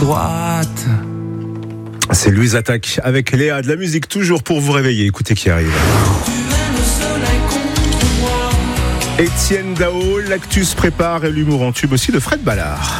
droite. C'est Louise Attaque avec Léa, de la musique toujours pour vous réveiller. Écoutez qui arrive. Étienne Dao, l'actus prépare et l'humour en tube aussi de Fred Ballard.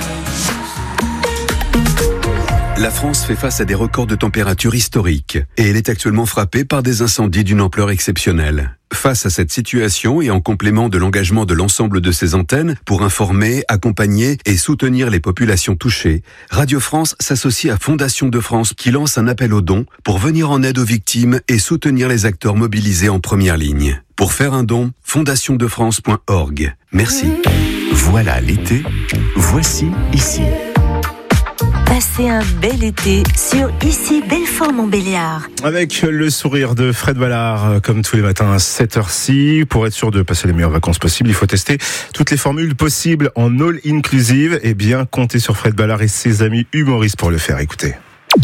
La France fait face à des records de température historiques et elle est actuellement frappée par des incendies d'une ampleur exceptionnelle. Face à cette situation et en complément de l'engagement de l'ensemble de ses antennes pour informer, accompagner et soutenir les populations touchées, Radio France s'associe à Fondation de France qui lance un appel aux dons pour venir en aide aux victimes et soutenir les acteurs mobilisés en première ligne. Pour faire un don, fondationdefrance.org. Merci. Voilà l'été, voici ici. Passez un bel été sur Ici Belfort-Montbéliard. Avec le sourire de Fred Ballard, comme tous les matins à 7h ci. Pour être sûr de passer les meilleures vacances possibles, il faut tester toutes les formules possibles en all inclusive. Et bien, comptez sur Fred Ballard et ses amis humoristes pour le faire. Écoutez.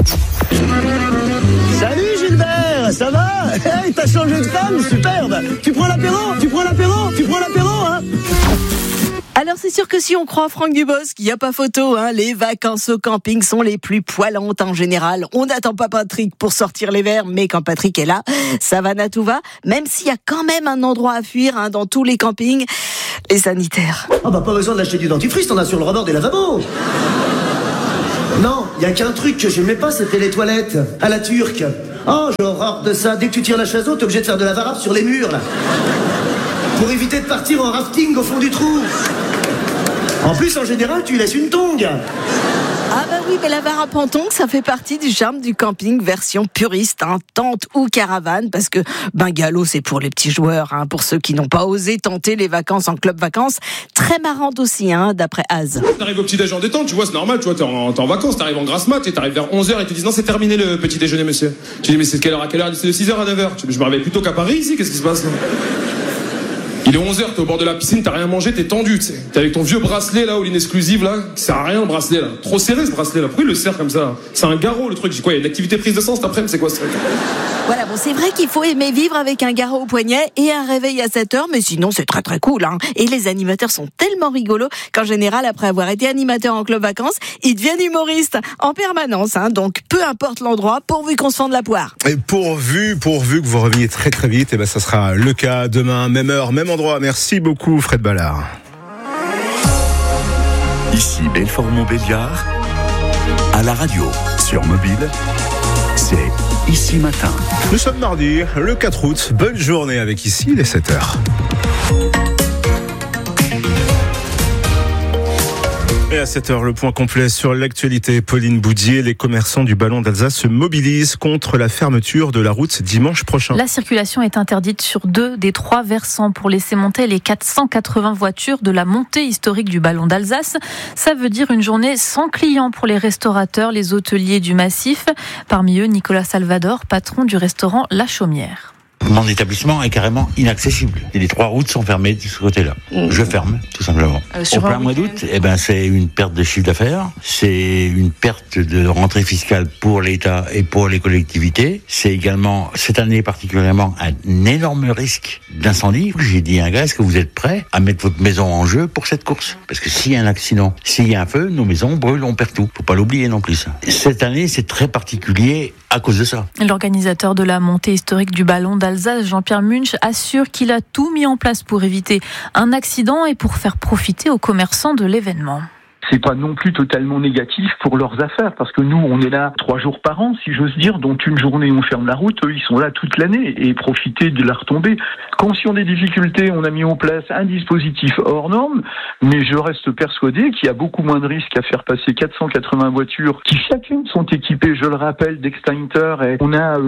Salut Gilbert, ça va? Hey, t'as changé de femme, superbe. Tu prends l'apéro, hein? Alors c'est sûr que si on croit Franck Dubosc, il n'y a pas photo, les vacances au camping sont les plus poilantes en général. On n'attend pas Patrick pour sortir les verres, mais quand Patrick est là, ça va à tout va, même s'il y a quand même un endroit à fuir dans tous les campings, les sanitaires. Ah bah pas besoin d'acheter du dentifrice, t'en as sur le rebord des lavabos. Non, il y a qu'un truc que j'aimais pas, c'était les toilettes, à la turque. Oh, j'ai horreur de ça, dès que tu tires la chasse haute, t'es obligé de faire de la varap sur les murs, là. Pour éviter de partir en rafting au fond du trou. En plus, en général, tu laisses une tongue. Ah bah oui, mais la varap en tongue, ça fait partie du charme du camping version puriste, tente ou caravane, parce que bungalow, c'est pour les petits joueurs, pour ceux qui n'ont pas osé tenter les vacances en club vacances. Très marrante aussi, d'après Az. T'arrives au petit-déj en détente, tu vois, c'est normal, tu vois, t'es en vacances, t'arrives en grasse mat, et t'arrives vers 11h et te disent non, c'est terminé le petit déjeuner, monsieur. Tu dis, mais c'est de quelle heure à quelle heure? C'est de 6h à 9h. Je me réveille plutôt qu'à Paris ici, qu'est-ce qui se passe là? Il est 11h, t'es au bord de la piscine, t'as rien mangé, t'es tendu, tu sais. T'es avec ton vieux bracelet là, all exclusive là, qui sert à rien le bracelet là. Trop serré ce bracelet là, pourquoi il le serre comme ça? C'est un garrot le truc, j'ai quoi, il y a une activité prise de sang cet après-midi, c'est quoi ce truc? Voilà, bon, c'est vrai qu'il faut aimer vivre avec un garrot au poignet et un réveil à 7h, mais sinon c'est très très cool, Et les animateurs sont tellement rigolos qu'en général, après avoir été animateur en club vacances, ils deviennent humoristes en permanence, Donc peu importe l'endroit, pourvu qu'on se fende la poire. Et pourvu que vous reveniez très très vite, et ça sera le cas demain, même heure, même endroit. Merci beaucoup Fred Ballard. Ici Belfort-Montbéliard, à la radio, sur mobile, c'est Ici Matin. Nous sommes mardi, le 4 août. Bonne journée avec Ici, il est 7h. Et à 7h, le point complet sur l'actualité. Pauline Boudier, les commerçants du Ballon d'Alsace se mobilisent contre la fermeture de la route dimanche prochain. La circulation est interdite sur 2 des 3 versants pour laisser monter les 480 voitures de la montée historique du Ballon d'Alsace. Ça veut dire une journée sans clients pour les restaurateurs, les hôteliers du massif. Parmi eux, Nicolas Salvador, patron du restaurant La Chaumière. Mon établissement est carrément inaccessible. Et les 3 routes sont fermées de ce côté-là. Je ferme, tout simplement. Au plein mois d'août, c'est une perte de chiffre d'affaires, c'est une perte de rentrée fiscale pour l'État et pour les collectivités. C'est également, cette année particulièrement, un énorme risque d'incendie. J'ai dit à un gars, est-ce que vous êtes prêt à mettre votre maison en jeu pour cette course? Parce que s'il y a un accident, s'il y a un feu, nos maisons brûlent, on perd tout. Faut pas l'oublier non plus, ça. Cette année, c'est très particulier à cause de ça. L'organisateur de la montée historique du Ballon d'Alsace, Jean-Pierre Munch, assure qu'il a tout mis en place pour éviter un accident et pour faire profiter aux commerçants de l'événement. C'est pas non plus totalement négatif pour leurs affaires, parce que nous, on est là 3 jours par an, si j'ose dire, dont une journée on ferme la route, eux, ils sont là toute l'année, et profiter de la retombée. Conscient des difficultés, on a mis en place un dispositif hors norme, mais je reste persuadé qu'il y a beaucoup moins de risques à faire passer 480 voitures, qui chacune sont équipées, je le rappelle, d'extincteurs, et on a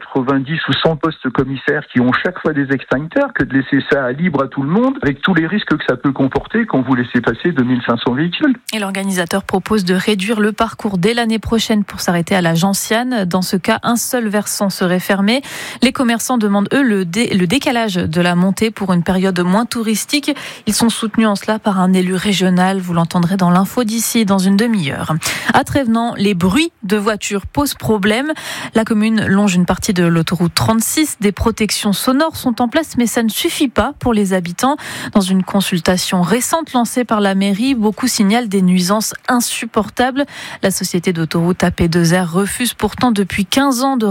90 ou 100 postes commissaires qui ont chaque fois des extincteurs, que de laisser ça libre à tout le monde, avec tous les risques que ça peut comporter quand vous laissez passer 2500 véhicules. Et l'organisateur propose de réduire le parcours dès l'année prochaine pour s'arrêter à la Gentiane. Dans ce cas, un seul versant serait fermé. Les commerçants demandent, eux, le décalage de la montée pour une période moins touristique. Ils sont soutenus en cela par un élu régional. Vous l'entendrez dans l'info d'ici, dans une demi-heure. À Trévenans, les bruits de voitures posent problème. La commune longe une partie de l'autoroute 36. Des protections sonores sont en place, mais ça ne suffit pas pour les habitants. Dans une consultation récente lancée par la mairie, beaucoup signalent des des nuisances insupportables. La société d'autoroute AP2R refuse pourtant depuis 15 ans de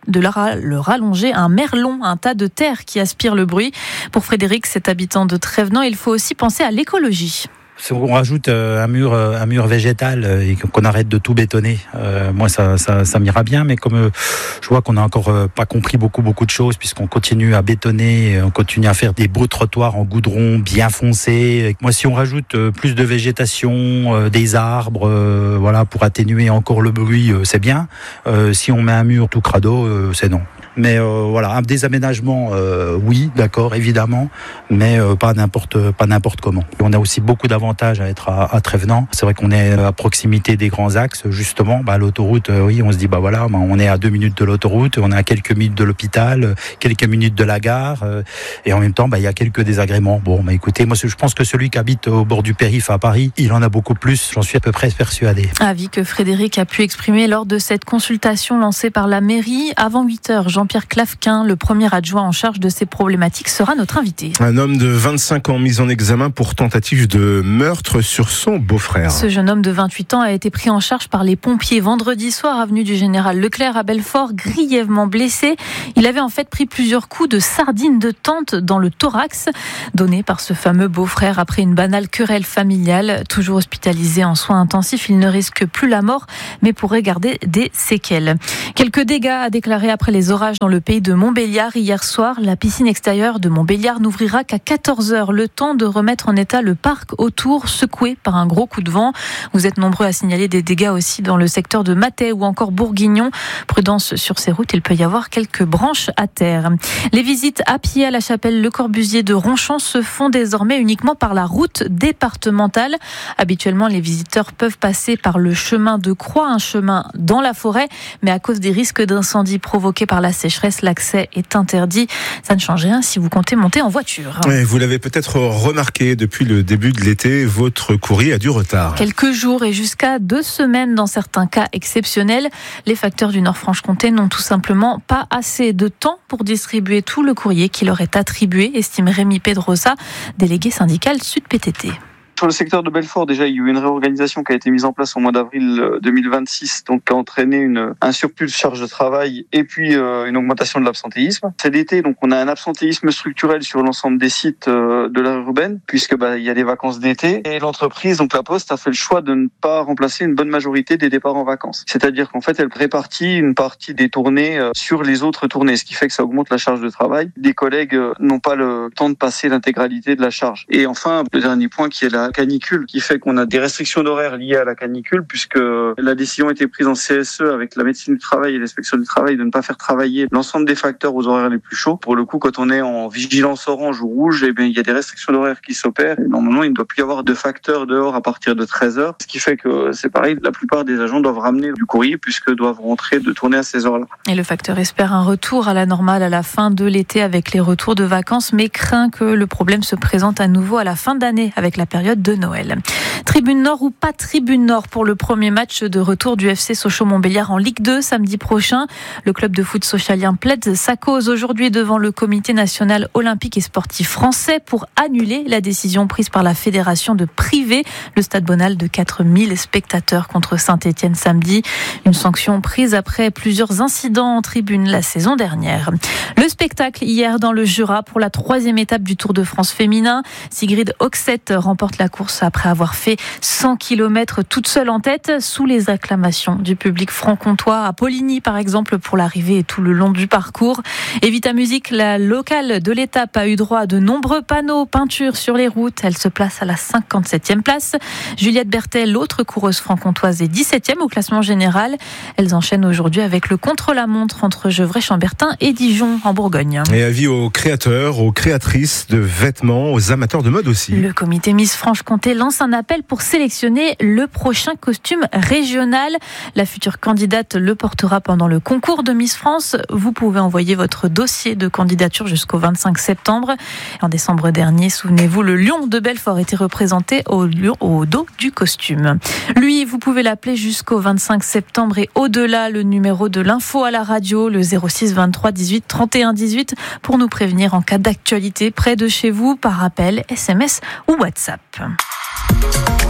le rallonger à un merlon, un tas de terre qui aspire le bruit. Pour Frédéric, cet habitant de Trévenans, il faut aussi penser à l'écologie. Si on rajoute un mur végétal et qu'on arrête de tout bétonner, moi ça m'ira bien. Mais comme je vois qu'on n'a encore pas compris beaucoup de choses, puisqu'on continue à bétonner, on continue à faire des beaux trottoirs en goudron bien foncé. Moi, si on rajoute plus de végétation, des arbres, voilà, pour atténuer encore le bruit, c'est bien. Si on met un mur tout crado, c'est non. Mais voilà, des aménagements, oui, d'accord, évidemment, mais pas n'importe comment. On a aussi beaucoup d'avantages à être à Trévenans. C'est vrai qu'on est à proximité des grands axes, justement. L'autoroute, oui, on se dit, voilà, on est à 2 minutes de l'autoroute, on est à quelques minutes de l'hôpital, quelques minutes de la gare, et en même temps, il y a quelques désagréments. Bon, écoutez, moi, je pense que celui qui habite au bord du périph' à Paris, il en a beaucoup plus, j'en suis à peu près persuadé. Avis que Frédéric a pu exprimer lors de cette consultation lancée par la mairie. Avant 8h, Jean-Pierre Clafquin, le premier adjoint en charge de ces problématiques, sera notre invité. Un homme de 25 ans mis en examen pour tentative de meurtre sur son beau-frère. Ce jeune homme de 28 ans a été pris en charge par les pompiers vendredi soir, avenue du Général Leclerc à Belfort, grièvement blessé. Il avait en fait pris plusieurs coups de sardine de tente dans le thorax, donné par ce fameux beau-frère après une banale querelle familiale. Toujours hospitalisé en soins intensifs, il ne risque plus la mort, mais pourrait garder des séquelles. Quelques dégâts à déclarer après les orages dans le pays de Montbéliard. Hier soir, la piscine extérieure de Montbéliard n'ouvrira qu'à 14h, le temps de remettre en état le parc autour, secoué par un gros coup de vent. Vous êtes nombreux à signaler des dégâts aussi dans le secteur de Mathey ou encore Bourguignon. Prudence sur ces routes, il peut y avoir quelques branches à terre. Les visites à pied à la chapelle Le Corbusier de Ronchamp se font désormais uniquement par la route départementale. Habituellement, les visiteurs peuvent passer par le chemin de Croix, un chemin dans la forêt, mais à cause des risques d'incendie provoqués par la sécheresse, l'accès est interdit. Ça ne change rien si vous comptez monter en voiture. Oui, vous l'avez peut-être remarqué, depuis le début de l'été, votre courrier a du retard. Quelques jours et jusqu'à 2 semaines dans certains cas exceptionnels. Les facteurs du Nord-Franche-Comté n'ont tout simplement pas assez de temps pour distribuer tout le courrier qui leur est attribué, estime Rémi Pedrosa, délégué syndical Sud PTT. Sur le secteur de Belfort, déjà, il y a eu une réorganisation qui a été mise en place au mois d'avril 2026, donc qui a entraîné un surplus de charge de travail et puis une augmentation de l'absentéisme. C'est l'été, donc on a un absentéisme structurel sur l'ensemble des sites de l'aire urbaine, puisque il y a des vacances d'été. Et l'entreprise, donc la Poste, a fait le choix de ne pas remplacer une bonne majorité des départs en vacances. C'est-à-dire qu'en fait, elle répartit une partie des tournées sur les autres tournées, ce qui fait que ça augmente la charge de travail. Des collègues n'ont pas le temps de passer l'intégralité de la charge. Et enfin, le dernier point qui est la canicule, qui fait qu'on a des restrictions d'horaire liées à la canicule, puisque la décision a été prise en CSE avec la médecine du travail et l'inspection du travail de ne pas faire travailler l'ensemble des facteurs aux horaires les plus chauds. Pour le coup, quand on est en vigilance orange ou rouge, il y a des restrictions d'horaire qui s'opèrent. Et normalement, il ne doit plus y avoir de facteurs dehors à partir de 13h. Ce qui fait que c'est pareil, la plupart des agents doivent ramener du courrier puisque doivent rentrer de tourner à ces heures-là. Et le facteur espère un retour à la normale à la fin de l'été avec les retours de vacances, mais craint que le problème se présente à nouveau à la fin d'année avec la période de Noël. Tribune Nord ou pas Tribune Nord pour le premier match de retour du FC Sochaux-Montbéliard en Ligue 2 samedi prochain. Le club de foot socialien plaide sa cause aujourd'hui devant le comité national olympique et sportif français pour annuler la décision prise par la fédération de priver le stade Bonal de 4000 spectateurs contre Saint-Etienne samedi. Une sanction prise après plusieurs incidents en tribune la saison dernière. Le spectacle hier dans le Jura pour la 3e étape du Tour de France féminin. Sigrid Hoxet remporte la course après avoir fait 100 km toute seule en tête sous les acclamations du public franc-comtois à Poligny par exemple pour l'arrivée et tout le long du parcours. Et Vita Musique, la locale de l'étape, a eu droit à de nombreux panneaux peinture sur les routes. Elle se place à la 57e place. Juliette Berthet, l'autre coureuse franc-comtoise, est 17e au classement général. Elles enchaînent aujourd'hui avec le contre-la-montre entre Gevrey-Chambertin et Dijon en Bourgogne. Et avis aux créateurs, aux créatrices de vêtements, aux amateurs de mode aussi. Le comité Miss Franche-Comté lance un appel pour sélectionner le prochain costume régional. La future candidate le portera pendant le concours de Miss France. Vous pouvez envoyer votre dossier de candidature jusqu'au 25 septembre. En décembre dernier, souvenez-vous, le lion de Belfort était représenté au dos du costume. Lui, vous pouvez l'appeler jusqu'au 25 septembre et au-delà, le numéro de l'info à la radio, le 06 23 18 31 18, pour nous prévenir en cas d'actualité près de chez vous par appel, SMS ou WhatsApp.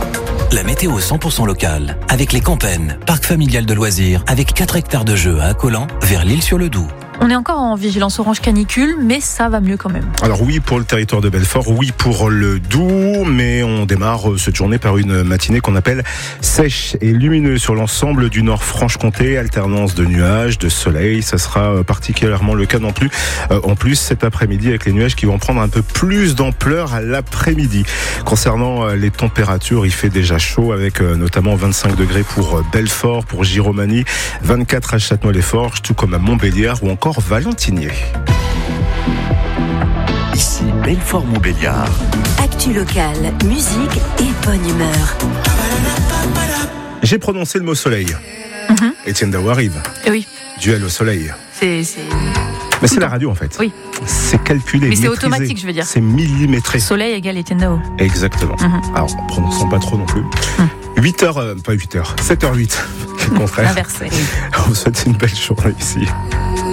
La météo 100% locale, avec les Campennes, parc familial de loisirs, avec 4 hectares de jeux à Accolant, vers l'Île-sur-le-Doubs. On est encore en vigilance orange canicule, mais ça va mieux quand même. Alors oui pour le territoire de Belfort, oui pour le Doubs, mais on démarre cette journée par une matinée qu'on appelle sèche et lumineuse sur l'ensemble du Nord Franche-Comté, alternance de nuages, de soleil, ça sera particulièrement le cas en plus cet après-midi avec les nuages qui vont prendre un peu plus d'ampleur à l'après-midi. Concernant les températures, il fait déjà chaud avec notamment 25 degrés pour Belfort, pour Giromagny, 24 à Châtenois-les-Forges, tout comme à Montbéliard ou encore Valentinier. Ici Belfort-Montbéliard. Actu locale, musique et bonne humeur. J'ai prononcé le mot soleil. Étienne Daou arrive. Oui. Duel au soleil. Mais c'est la radio en fait. Oui. C'est calculé. Mais c'est maîtrisé. automatique, je veux dire. C'est millimétré. Soleil égale Étienne Daou. Exactement. Alors, prononçons pas trop non plus. 7h08. Quel contraire. Inversé. On vous souhaite une belle journée ici.